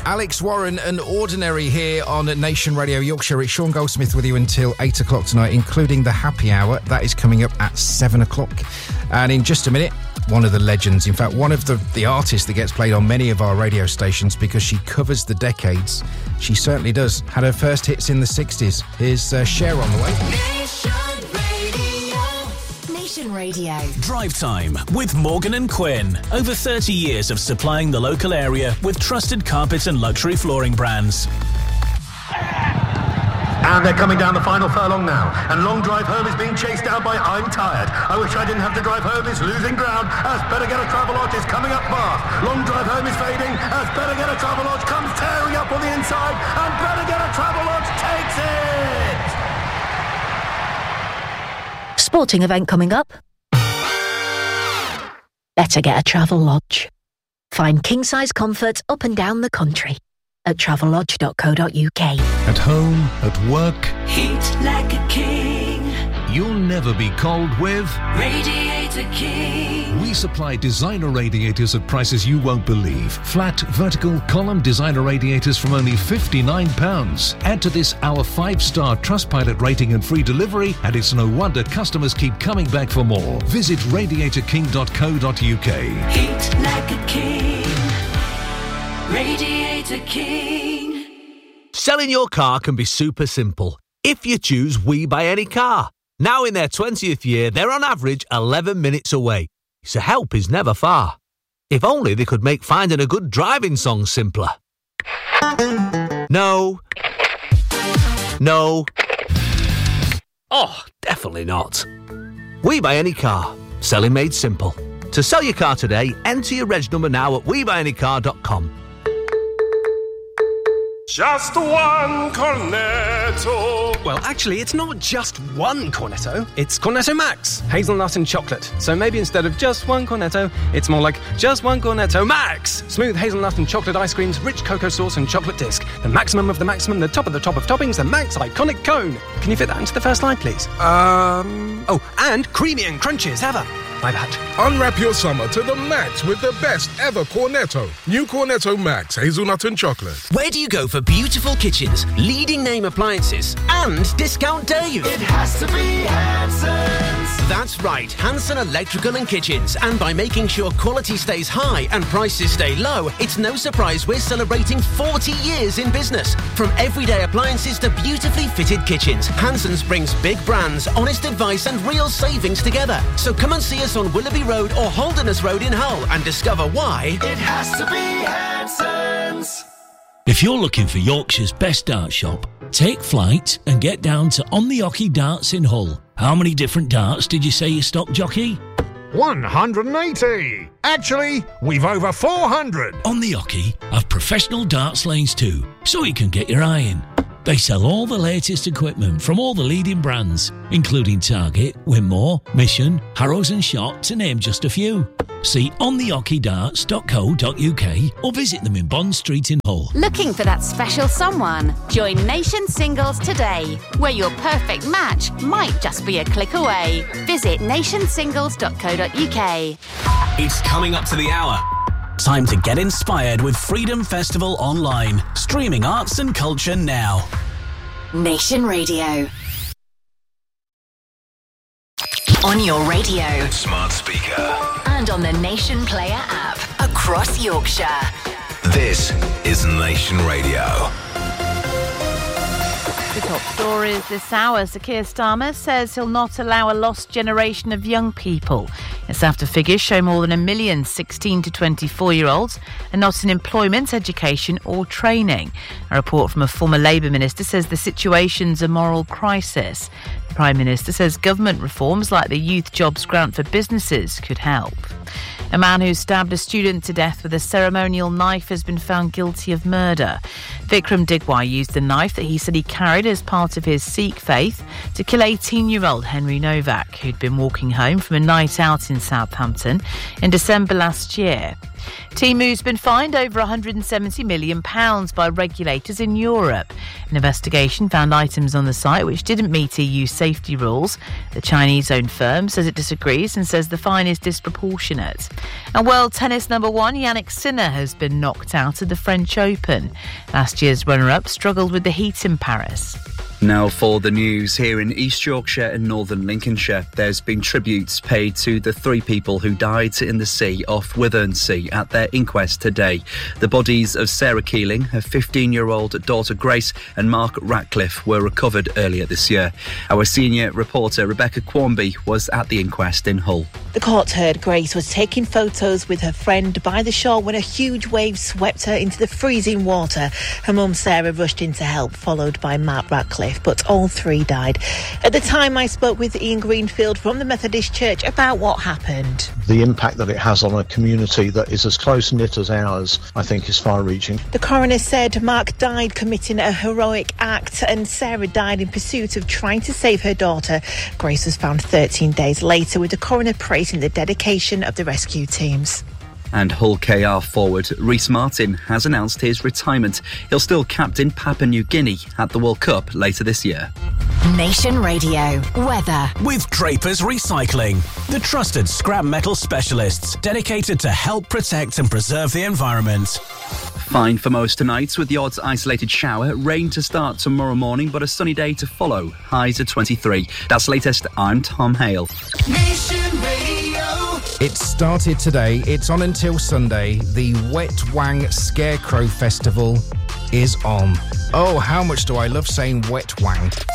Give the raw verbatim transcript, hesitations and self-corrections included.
Alex Warren and Ordinary here on Nation Radio Yorkshire. It's Sean Goldsmith with you until eight o'clock tonight, including the happy hour. That is coming up at seven o'clock. And in just a minute, one of the legends, in fact, one of the, the artists that gets played on many of our radio stations because she covers the decades. She certainly does. Had her first hits in the sixties. Here's uh, Cher on the way. Nation Radio. Nation Radio. Drive Time with Morgan and Quinn. Over thirty years of supplying the local area with trusted carpet and luxury flooring brands. And they're coming down the final furlong now. And Long Drive Home is being chased down by I'm Tired. I wish I didn't have to drive home. It's losing ground as Better Get a Travelodge is coming up fast. Long Drive Home is fading as Better Get a Travelodge comes tearing up on the inside. And Better Get a Travelodge takes it! Sporting event coming up. Better Get a Travelodge. Find king-size comfort up and down the country at travelodge dot co dot uk. At home, at work, Heat like a king. you'll never be cold with Radiator King. We supply designer radiators at prices you won't believe. Flat, vertical, column designer radiators from only fifty-nine pounds. Add to this our five-star Trustpilot rating and free delivery, and it's no wonder customers keep coming back for more. Visit radiator king dot co dot uk. Heat like a king. Radiator King. Selling your car can be super simple if you choose We Buy Any Car. Now in their twentieth year, they're on average eleven minutes away, so help is never far. If only they could make finding a good driving song simpler. No. No. Oh, definitely not. We Buy Any Car. Selling made simple. To sell your car today, enter your reg number now at we buy any car dot com. Just one Cornetto. Well, actually, it's not just one Cornetto. It's Cornetto Max, hazelnut and chocolate. So maybe instead of just one Cornetto, it's more like just one Cornetto Max. Smooth hazelnut and chocolate ice creams, rich cocoa sauce and chocolate disc. The maximum of the maximum, the top of the top of toppings, the Max iconic cone. Can you fit that into the first line, please? Um... Oh, and creamy and crunchy as ever. My bad. Unwrap your summer to the max with the best ever Cornetto. New Cornetto Max, hazelnut and chocolate. Where do you go for beautiful kitchens, leading name appliances, and Discount Dave? It has to be Hanson's. That's right, Hanson Electrical and Kitchens. And by making sure quality stays high and prices stay low, it's no surprise we're celebrating forty years in business. From everyday appliances to beautifully fitted kitchens, Hanson's brings big brands, honest advice and real savings together. So come and see us on Willoughby Road or Holderness Road in Hull and discover why it has to be Hanson's. If you're looking for Yorkshire's best dart shop, take flight and get down to On the Hockey Darts in Hull. How many different darts did you say you stock, jockey? one hundred eighty. Actually, we've over four hundred. On the Hockey have professional darts lanes too, so you can get your eye in. They sell all the latest equipment from all the leading brands, including Target, Winmore, Mission, Harrows and Shot, to name just a few. See on the hockey darts dot co dot uk or visit them in Bond Street in Hull. Looking for that special someone? Join Nation Singles today, where your perfect match might just be a click away. Visit nation singles dot co dot uk. It's coming up to the hour. Time to get inspired with Freedom Festival Online. Streaming arts and culture now. Nation Radio. On your radio. Smart speaker. And on the Nation Player app. Across Yorkshire. This is Nation Radio. The top stories this hour. Sir Keir Starmer says he'll not allow a lost generation of young people. It's after figures show more than a million sixteen to twenty-four-year-olds are not in employment, education or training. A report from a former Labour minister says the situation's a moral crisis. The Prime Minister says government reforms like the Youth Jobs Grant for businesses could help. A man who stabbed a student to death with a ceremonial knife has been found guilty of murder. Vikram Digwai used the knife that he said he carried as part of his Sikh faith to kill eighteen-year-old Henry Novak, who'd been walking home from a night out in Southampton in December last year. Temu's been fined over one hundred seventy million pounds by regulators in Europe. An investigation found items on the site which didn't meet E U safety rules. The Chinese-owned firm says it disagrees and says the fine is disproportionate. And world tennis number one Yannick Sinner has been knocked out of the French Open. Last year's runner-up struggled with the heat in Paris. Now for the news. Here in East Yorkshire and northern Lincolnshire, there's been tributes paid to the three people who died in the sea off Withernsea at their inquest today. The bodies of Sarah Keeling, her fifteen-year-old daughter Grace and Mark Ratcliffe were recovered earlier this year. Our senior reporter Rebecca Quarmby was at the inquest in Hull. The court heard Grace was taking photos with her friend by the shore when a huge wave swept her into the freezing water. Her mum Sarah rushed in to help, followed by Mark Ratcliffe. But all three died. At the time, I spoke with Ian Greenfield from the Methodist Church about what happened. The impact that it has on a community that is as close-knit as ours, I think, is far-reaching. The coroner said Mark died committing a heroic act and Sarah died in pursuit of trying to save her daughter. Grace was found thirteen days later, with the coroner praising the dedication of the rescue teams. And Hull K R forward Rhys Martin has announced his retirement. He'll still captain Papua New Guinea at the World Cup later this year. Nation Radio weather with Drapers Recycling, the trusted scrap metal specialists dedicated to help protect and preserve the environment. Fine for most tonight, with the odds isolated shower. Rain to start tomorrow morning, but a sunny day to follow. Highs at twenty-three. That's latest. I'm Tom Hale. Nation Radio. It started today. It's on until Sunday. The Wet Wang Scarecrow Festival is on. Oh, how much do I love saying Wet Wang.